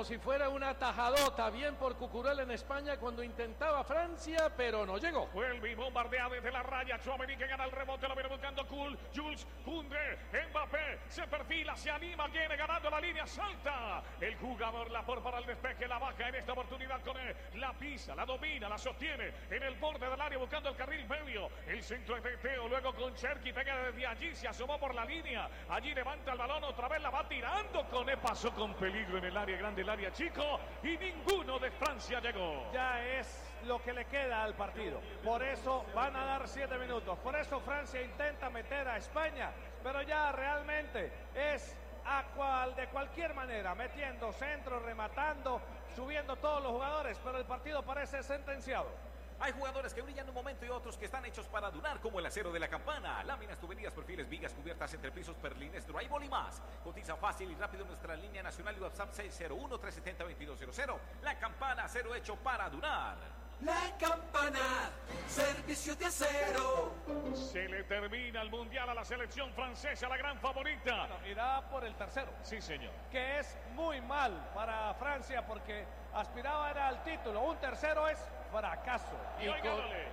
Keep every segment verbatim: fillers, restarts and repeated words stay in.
si fuera una tajadota, bien por Cucurella en España cuando intentaba Francia, pero no llegó. Vuelve y bombardea desde la raya. Tchouaméni que gana el rebote, lo viene buscando Cool, Jules, Koundé, Mbappé, se perfila, se anima, viene ganando la línea, salta. El jugador la por para el despeje, la baja en esta oportunidad con él, la pisa, la domina, la sostiene en el borde del área buscando el carril medio. El centro de Teo, luego con Cherki, pega desde allí, se asomó por la línea. Allí levanta el balón, otra vez la va tirando con él, pasó con peligro en el área grande, el área chico, y ninguno de Francia llegó. Ya es lo que le queda al partido. Por eso van a dar siete minutos. Por eso Francia intenta meter a España, pero ya realmente es a cual, de cualquier manera, metiendo centro, rematando, subiendo todos los jugadores, pero el partido parece sentenciado. Hay jugadores que brillan un momento y otros que están hechos para durar, como el acero de la campana. Láminas, tuberías, perfiles, vigas, cubiertas, entrepisos, perlines, drywall y más. Cotiza fácil y rápido en nuestra línea nacional y WhatsApp seis cero uno, tres siete cero, dos dos cero cero. La Campana, acero hecho para durar. La Campana, servicio de acero. Se le termina el mundial a la selección francesa, la gran favorita. Bueno, irá por el tercero. Sí, señor. Que es muy mal para Francia porque aspiraba era al título. Un tercero es fracaso. Y, y oigándole,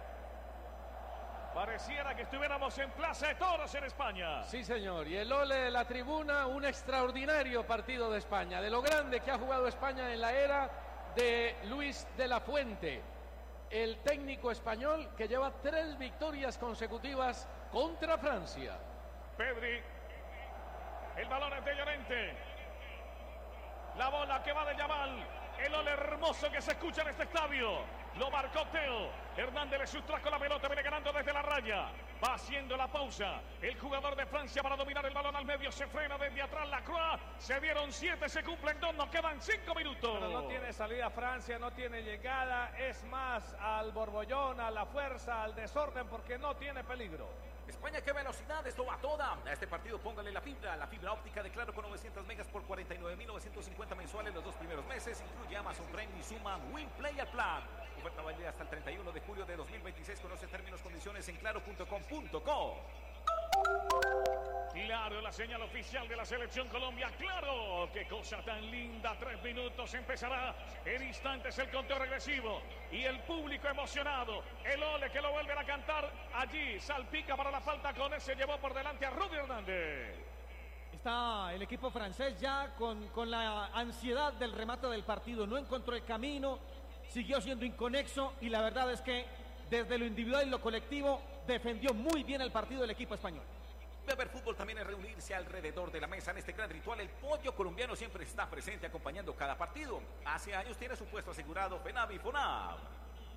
pareciera que estuviéramos en Plaza de Toros en España. Sí, señor. Y el ole de la tribuna, un extraordinario partido de España. De lo grande que ha jugado España en la era de Luis de la Fuente, el técnico español que lleva tres victorias consecutivas contra Francia. Pedri, el balón es de Llorente, la bola que va de Yamal, el ole hermoso que se escucha en este estadio. Lo marcó Teo. Hernández le sustrajo la pelota, viene ganando desde la raya. Va haciendo la pausa. El jugador de Francia para dominar el balón al medio. Se frena desde atrás la Croix. Se dieron siete, se cumplen dos, nos quedan cinco minutos. Pero no tiene salida Francia, no tiene llegada. Es más al borbollón, a la fuerza, al desorden, porque no tiene peligro. España, qué velocidad, esto va toda. A este partido póngale la fibra, la fibra óptica de Claro con novecientos megas por cuarenta y nueve mil novecientos cincuenta mensuales los dos primeros meses. Incluye Amazon Prime y Suma Win Player Plan. Oferta válida hasta el treinta y uno de julio de dos mil veintiséis. Conoce términos y condiciones en claro punto com punto co. Claro, la señal oficial de la selección Colombia. Claro, qué cosa tan linda. Tres minutos, empezará en instantes el conteo regresivo y el público emocionado. El ole que lo vuelven a cantar allí, salpica para la falta, con ese llevó por delante a Rudy Hernández. Está el equipo francés ya con, con la ansiedad del remate del partido. No encontró el camino, siguió siendo inconexo y la verdad es que desde lo individual y lo colectivo defendió muy bien el partido del equipo español. Beber fútbol también es reunirse alrededor de la mesa. En este gran ritual, el pollo colombiano siempre está presente acompañando cada partido. Hace años tiene su puesto asegurado Fenab y Fonab.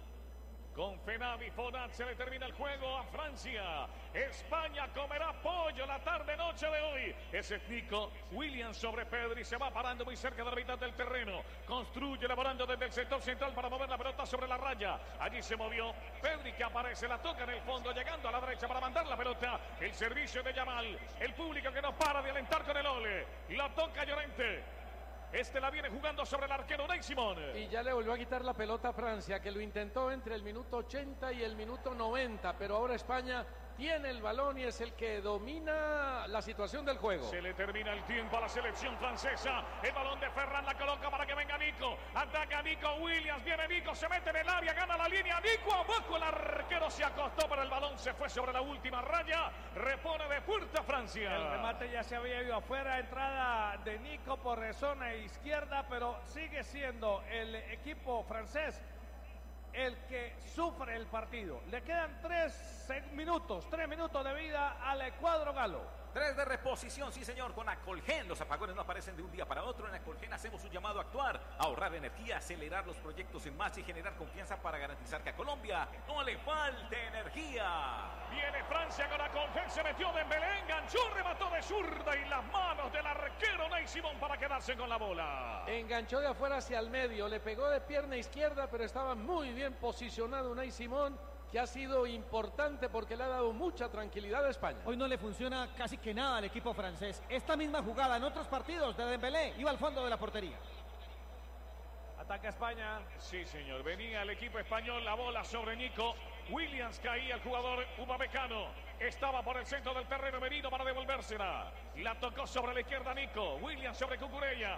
Con Fenab y Fonab se le termina el juego a Francia. España comerá pollo la tarde-noche de hoy. Ese es Nico Williams sobre Pedri. Se va parando muy cerca de la mitad del terreno. Construye elaborando desde el sector central para mover la pelota sobre la raya. Allí se movió Pedri, que aparece, la toca en el fondo, llegando a la derecha para mandar la pelota. El servicio de Yamal. El público que no para de alentar con el ole. La toca Llorente. Este la viene jugando sobre el arquero Unai Simón. Y ya le volvió a quitar la pelota a Francia, que lo intentó entre el minuto ochenta y el minuto noventa, pero ahora España tiene el balón y es el que domina la situación del juego. Se le termina el tiempo a la selección francesa. El balón de Ferran la coloca para que venga Nico. Ataca Nico Williams, viene Nico, se mete en el área, gana la línea. Nico abajo, el arquero se acostó, pero el balón se fue sobre la última raya. Repone de puerta Francia. El remate ya se había ido afuera, entrada de Nico por zona izquierda, pero sigue siendo el equipo francés el que sufre el partido. Le quedan tres minutos, tres minutos de vida al cuadro galo. Tres de reposición, sí señor, con Acolgen. Los apagones no aparecen de un día para otro. En Acolgen hacemos un llamado a actuar, a ahorrar energía, acelerar los proyectos en marcha y generar confianza para garantizar que a Colombia no le falte energía. Viene Francia con Acolgen, se metió Dembélé, enganchó, remató de zurda y las manos del arquero Unai Simón para quedarse con la bola. Enganchó de afuera hacia el medio, le pegó de pierna izquierda, pero estaba muy bien posicionado Unai Simón, que ha sido importante porque le ha dado mucha tranquilidad a España. Hoy no le funciona casi que nada al equipo francés. Esta misma jugada en otros partidos de Dembélé iba al fondo de la portería. Ataca España. Sí, señor. Venía el equipo español, la bola sobre Nico Williams, caía el jugador upamecano. Estaba por el centro del terreno Merino para devolvérsela. La tocó sobre la izquierda Nico Williams sobre Cucurella.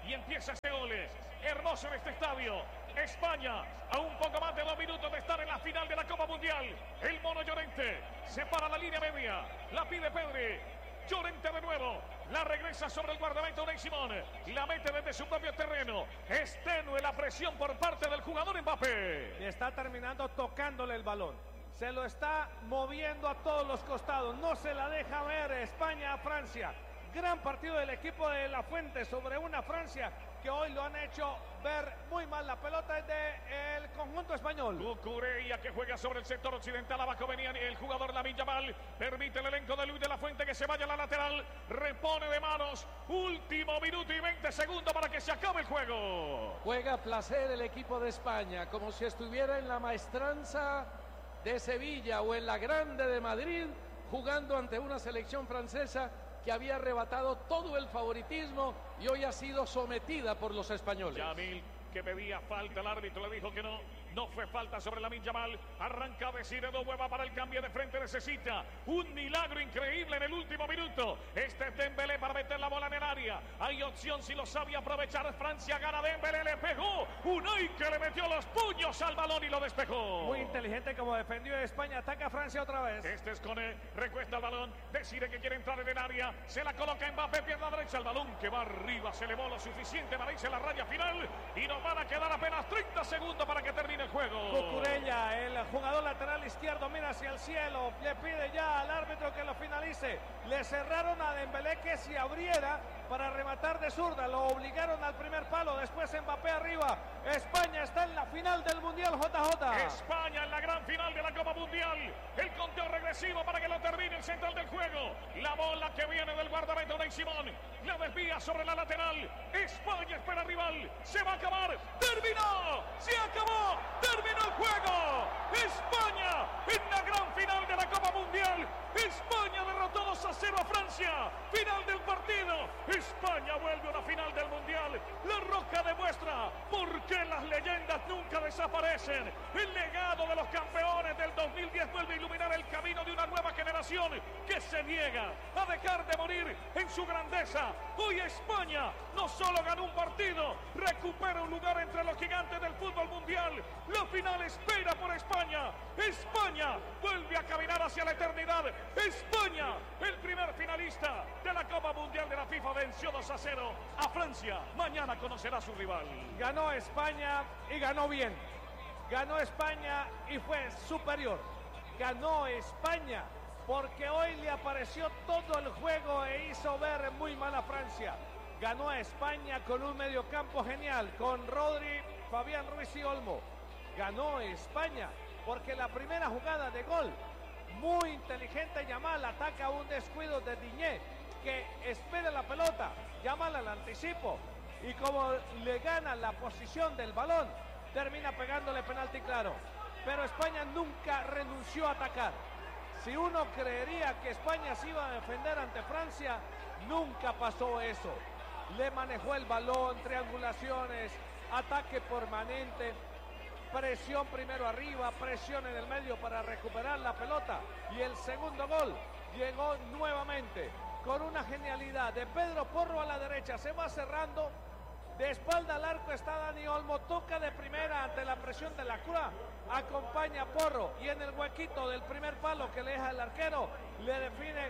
y empieza este gol. Hermoso en este estadio. España, a un poco más de dos minutos de estar en la final de la Copa Mundial. El mono Llorente se para la línea media, la pide Pedri. Llorente de nuevo, la regresa sobre el guardameta Unai Simón, la mete desde su propio terreno. Es tenue la presión por parte del jugador Mbappé. Y está terminando tocándole el balón. Se lo está moviendo a todos los costados. No se la deja ver España a Francia. Gran partido del equipo de La Fuente sobre una Francia que hoy lo han hecho ver muy mal. La pelota es del conjunto español. Cucurella que juega sobre el sector occidental. Abajo venía el jugador Lamine Yamal. Permite el elenco de Luis de la Fuente que se vaya a la lateral. Repone de manos. Último minuto y veinte segundos para que se acabe el juego. Juega a placer el equipo de España, como si estuviera en la Maestranza de Sevilla o en la Grande de Madrid, jugando ante una selección francesa que había arrebatado todo el favoritismo y hoy ha sido sometida por los españoles. Yamil, que pedía falta, el árbitro le dijo que no, no fue falta sobre Lamine Yamal. Arranca Desiré Doué para el cambio de frente, necesita un milagro increíble en el último minuto. Este es Dembélé para meter la bola en el área. Hay opción si lo sabe aprovechar. Francia gana, Dembélé le pegó. Unai que le metió los puños al balón y lo despejó. Muy inteligente como defendió España. Ataca a Francia otra vez. Este es Koné, recuesta el balón. Decide que quiere entrar en el área. Se la coloca Mbappé, pierna derecha. El balón que va arriba, se elevó lo suficiente para irse a la raya final. Y nos van a quedar apenas treinta segundos para que termine el juego. Cucurella, el jugador lateral izquierdo, mira hacia el cielo, le pide ya al árbitro que lo finalice. Le cerraron a Dembélé que se abriera para rematar de zurda, lo obligaron al primer palo, después Mbappé arriba. España está en la final del Mundial, J J. España en la gran final de la Copa Mundial. El conteo regresivo para que lo termine el central del juego. La bola que viene del guardameta Unai Simón, la desvía sobre la lateral. España espera rival, se va a acabar. ¡Terminó! ¡Se acabó! ¡Terminó el juego! ¡España en la gran final de la Copa Mundial! España derrotó dos a cero a Francia. Final del partido. España vuelve a una final del Mundial. La Roja demuestra por qué las leyendas nunca desaparecen. El legado de los campeones del dos mil diez vuelve a iluminar el camino de una nueva generación que se niega a dejar de morir en su grandeza. Hoy España no solo ganó un partido, recupera un lugar entre los gigantes del fútbol mundial. La final espera por España. España vuelve a caminar hacia la eternidad. España, el primer finalista de la Copa Mundial de la FIFA, venció dos a cero a Francia. Mañana conocerá a su rival. Ganó España y ganó bien. Ganó España y fue superior. Ganó España porque hoy le apareció todo el juego e hizo ver muy mal a Francia. Ganó a España con un mediocampo genial, con Rodri, Fabián Ruiz y Olmo. Ganó España porque la primera jugada de gol, muy inteligente, Yamal ataca un descuido de Diñé, que espera la pelota, Yamal al anticipo, y como le gana la posición del balón, termina pegándole penalti claro. Pero España nunca renunció a atacar. Si uno creería que España se iba a defender ante Francia, nunca pasó eso. Le manejó el balón, triangulaciones, ataque permanente, presión primero arriba, presión en el medio para recuperar la pelota. Y el segundo gol llegó nuevamente con una genialidad de Pedro Porro a la derecha. Se va cerrando, de espalda al arco está Dani Olmo, toca de primera ante la presión de la Croix, acompaña a Porro y en el huequito del primer palo que le deja el arquero, le define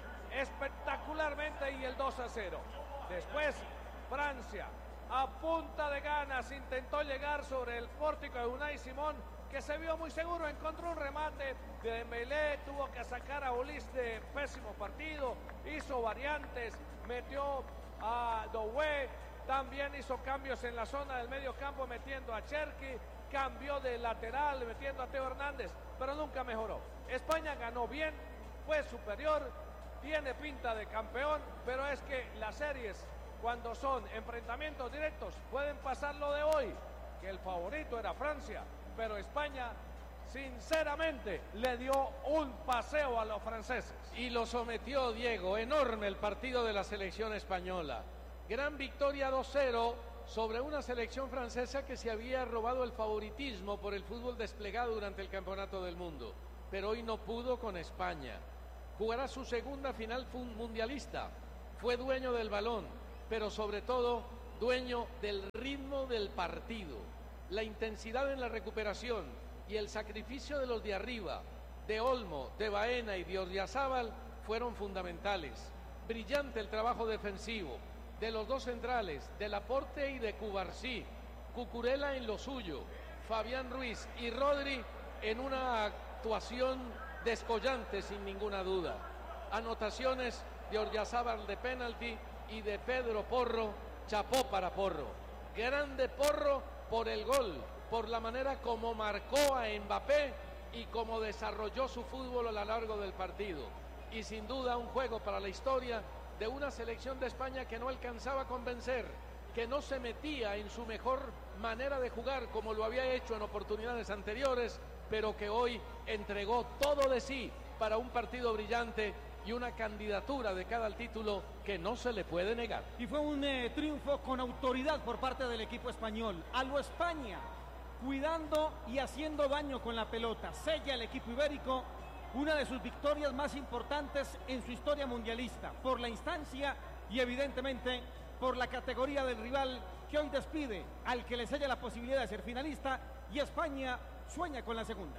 espectacularmente y el dos a cero. Después Francia, a punta de ganas, intentó llegar sobre el pórtico de Unai Simón, que se vio muy seguro, encontró un remate de Dembélé, tuvo que sacar a Ulis de pésimo partido, hizo variantes, metió a Doué, también hizo cambios en la zona del medio campo metiendo a Cherki, cambió de lateral metiendo a Teo Hernández, pero nunca mejoró. España ganó bien, fue superior, tiene pinta de campeón, pero es que las series, cuando son enfrentamientos directos, pueden pasar lo de hoy, que el favorito era Francia, pero España sinceramente le dio un paseo a los franceses. Y lo sometió, Diego, enorme el partido de la selección española. Gran victoria dos cero sobre una selección francesa que se había robado el favoritismo por el fútbol desplegado durante el Campeonato del Mundo, pero hoy no pudo con España. Jugará su segunda final mundialista, fue dueño del balón, pero sobre todo dueño del ritmo del partido, la intensidad en la recuperación y el sacrificio de los de arriba, de Olmo, de Baena y de Ordiazábal, fueron fundamentales. Brillante el trabajo defensivo de los dos centrales, de Laporte y de Cubarsí, Cucurella en lo suyo, Fabián Ruiz y Rodri en una actuación descollante sin ninguna duda. Anotaciones de Ordiazábal de penalti y de Pedro Porro, chapó para Porro. Grande Porro por el gol, por la manera como marcó a Mbappé y como desarrolló su fútbol a lo largo del partido. Y sin duda un juego para la historia de una selección de España que no alcanzaba a convencer, que no se metía en su mejor manera de jugar como lo había hecho en oportunidades anteriores, pero que hoy entregó todo de sí para un partido brillante y una candidatura de cara al título que no se le puede negar. Y fue un eh, triunfo con autoridad por parte del equipo español. A lo España, cuidando y haciendo daño con la pelota. Sella el equipo ibérico una de sus victorias más importantes en su historia mundialista, por la instancia y evidentemente por la categoría del rival que hoy despide al que le sella la posibilidad de ser finalista, y España sueña con la segunda.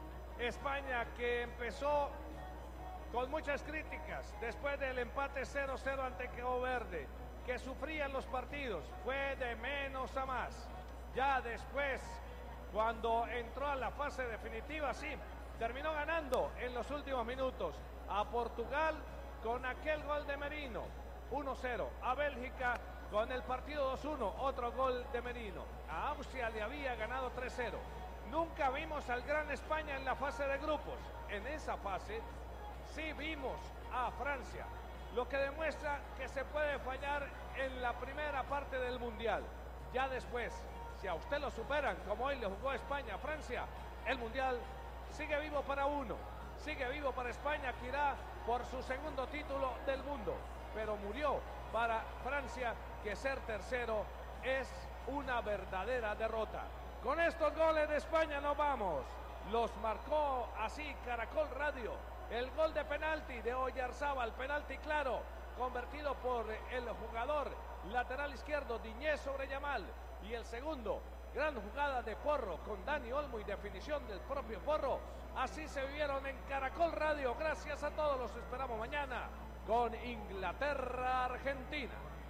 España que empezó con muchas críticas después del empate cero cero ante Cabo Verde, que sufría en los partidos, fue de menos a más. Ya después, cuando entró a la fase definitiva, sí, terminó ganando en los últimos minutos a Portugal con aquel gol de Merino, uno cero, a Bélgica con el partido dos uno, otro gol de Merino, a Austria le había ganado tres cero. Nunca vimos al gran España en la fase de grupos. En esa fase sí vimos a Francia, lo que demuestra que se puede fallar en la primera parte del Mundial. Ya después, si a usted lo superan, como hoy le jugó España a Francia, el Mundial sigue vivo para uno, sigue vivo para España, que irá por su segundo título del mundo, pero murió para Francia, que ser tercero es una verdadera derrota. Con estos goles de España nos vamos. Los marcó así Caracol Radio. El gol de penalti de Oyarzábal, penalti claro, convertido por el jugador lateral izquierdo Diñé sobre Yamal. Y el segundo, gran jugada de Porro con Dani Olmo y definición del propio Porro. Así se vivieron en Caracol Radio. Gracias a todos, los esperamos mañana con Inglaterra-Argentina.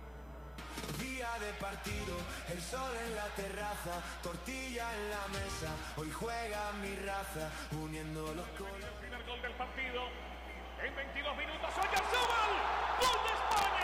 Día de partido, el sol en la terraza, tortilla en la mesa, hoy juega mi raza, uniendo los colores. El primer gol del partido en veintidós minutos, Oyarzábal, gol de España.